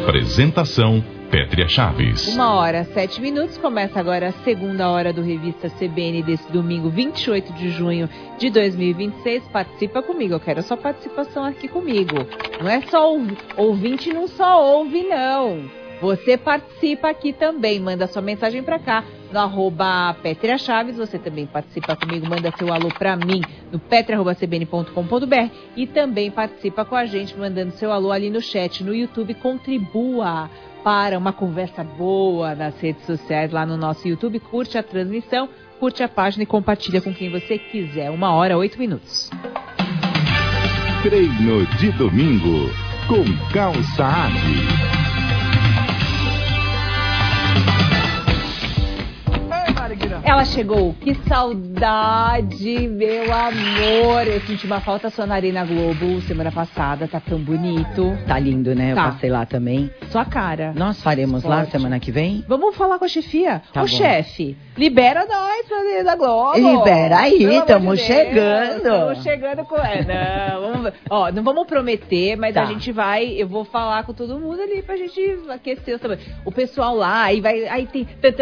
Apresentação Pétria Chaves. 1h07. Começa agora a segunda hora do Revista CBN desse domingo, 28 de junho de 2026. Participa comigo, eu quero a sua participação aqui comigo. Não é só ouvinte, não só ouve, não. Você participa aqui também, manda sua mensagem pra cá no @Pétria Chaves. Você também participa comigo, manda seu alô pra mim no petria@cbn.com.br e também participa com a gente mandando seu alô ali no chat, no YouTube. Contribua para uma conversa boa nas redes sociais lá no nosso YouTube. Curte a transmissão, curte a página e compartilha com quem você quiser. 1h08. Treino de domingo com Cal Saad. Ela chegou, que saudade, meu amor. Eu senti uma falta sua na Arena Globo semana passada, tá tão bonito. Tá lindo, né? Tá. Eu passei lá também. Sua cara. Nós faremos Esporte. lá semana que vem? Vamos falar com a chefia. Tá bom. Chefe, libera nós pra Arena Globo. Libera aí, Pelo amor estamos de Deus, chegando. Estamos chegando com... não vamos prometer, mas Tá. a gente vai... Eu vou falar com todo mundo ali pra gente aquecer também. O pessoal lá, aí tem...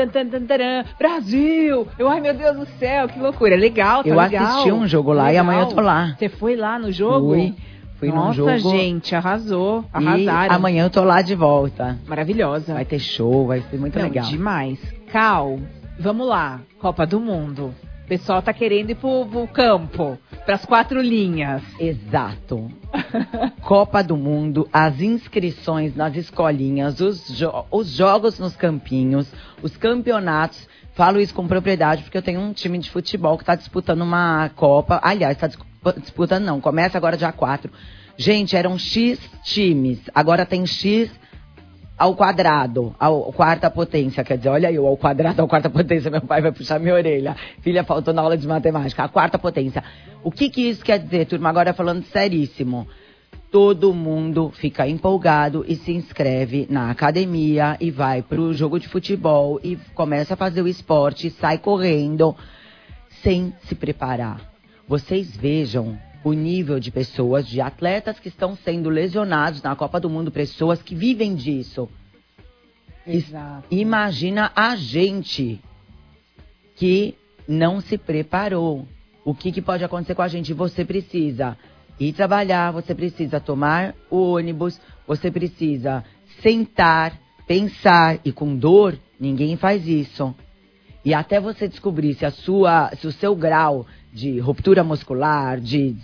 Brasil! Ai, meu Deus do céu, que loucura. Legal, tá Eu legal. assisti um jogo lá e amanhã eu tô lá. Você foi lá no jogo? Fui Nossa, num jogo. gente, arrasou. E Arrasaram. amanhã eu tô lá de volta. Maravilhosa. Vai ter show, vai ser muito legal. Demais. Cal, vamos lá. Copa do Mundo. O pessoal tá querendo ir pro campo, pras 4 linhas. Exato. Copa do Mundo, as inscrições nas escolinhas, os jogos nos campinhos, os campeonatos. Falo isso com propriedade porque eu tenho um time de futebol que tá disputando uma Copa. Aliás, tá disputando não, começa agora dia 4. Gente, eram X times, agora tem X ao quadrado, ao quarta potência. Quer dizer, olha eu, ao quadrado, ao quarta potência, meu pai vai puxar minha orelha. Filha, faltou na aula de matemática, a quarta potência. O que isso quer dizer, turma? Agora falando seríssimo. Todo mundo fica empolgado e se inscreve na academia e vai pro jogo de futebol e começa a fazer o esporte, sai correndo sem se preparar. Vocês vejam o nível de pessoas, de atletas que estão sendo lesionados na Copa do Mundo, pessoas que vivem disso. Exato. Imagina a gente que não se preparou. O que pode acontecer com a gente? Você precisa ir trabalhar, você precisa tomar o ônibus, você precisa sentar, pensar, e com dor, ninguém faz isso. E até você descobrir se o seu grau de ruptura muscular, de